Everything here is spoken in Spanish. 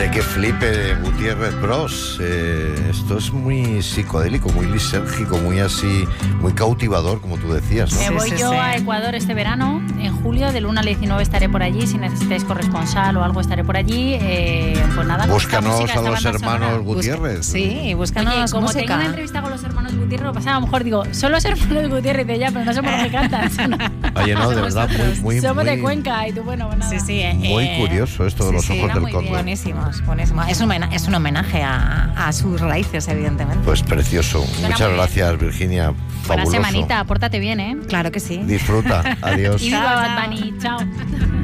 Madre, qué flipe, Gutiérrez Bros. Esto es muy psicodélico, muy lisérgico, muy así, muy cautivador, como tú decías, ¿no? Me voy yo a Ecuador este verano, en julio, del 1 al 19 estaré por allí. Si necesitáis corresponsal o algo, estaré por allí. Pues nada, búscanos música, a los esta banda hermanos sonora. Gutiérrez. Sí, búscanos. Oye, como música. tengo una entrevista con los hermanos Gutiérrez, lo pasaba, a lo mejor digo, son los hermanos Gutiérrez de ya, pero no somos los que cantan. Oye, no, de verdad, muy somos de muy, Cuenca y tú, bueno, nada. Sí, muy curioso esto de los ojos está del muy bien. cóndor. Buenísimos. Es un homenaje a sus raíces, evidentemente. Pues precioso. Muchas muy bien. gracias, Virginia. Buena Fabuloso. semanita, pórtate bien, ¿eh? Claro que sí. Disfruta. Adiós. Y viva Bad Bunny, chao.